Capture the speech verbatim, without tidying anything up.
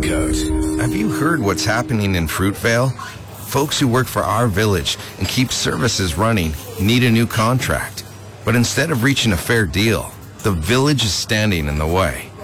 goes. Have you heard what's happening in Fruitvale? Folks who work for our village and keep services running need a new contract. But instead of reaching a fair deal, the village is standing in the way.